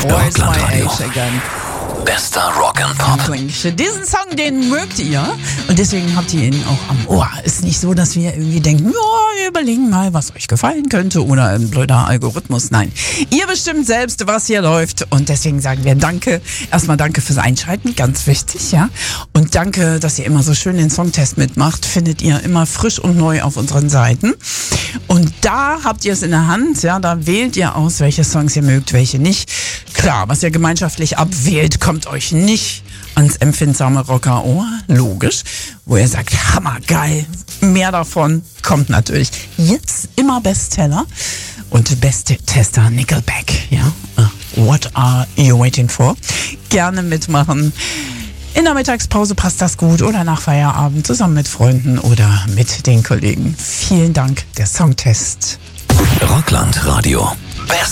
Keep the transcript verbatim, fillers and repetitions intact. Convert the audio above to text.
Where's My Rocklandradio. Age Again? Bester Rock and Pop. Diesen Song, den mögt ihr und deswegen habt ihr ihn auch am Ohr. Ist nicht so, dass wir irgendwie denken, ja, wir überlegen mal, was euch gefallen könnte oder ein blöder Algorithmus. Nein, ihr bestimmt selbst, was hier läuft und deswegen sagen wir Danke. Erstmal danke fürs Einschalten, ganz wichtig, ja. Und danke, dass ihr immer so schön den Songtest mitmacht. Findet ihr immer frisch und neu auf unseren Seiten. Und da habt ihr es in der Hand, ja, da wählt ihr aus, welche Songs ihr mögt, welche nicht. Klar, was ihr gemeinschaftlich abwählt, kommt euch nicht ans empfindsame Rockerohr, logisch, wo ihr sagt, hammergeil, mehr davon, kommt natürlich jetzt immer Bestseller und beste Tester Nickelback, ja, what are you waiting for? Gerne mitmachen. In der Mittagspause passt das gut oder nach Feierabend zusammen mit Freunden oder mit den Kollegen. Vielen Dank, der Songtest. Rocklandradio.